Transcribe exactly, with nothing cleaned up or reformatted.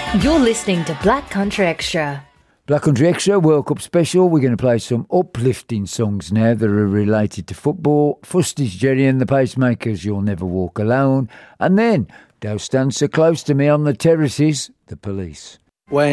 You're listening to Black Country Extra. Black Country Extra World Cup special. We're going to play some uplifting songs now that are related to football. First is Jerry and the Pacemakers, You'll Never Walk Alone. And then, They'll Stand So Close to Me on the Terraces, The Police.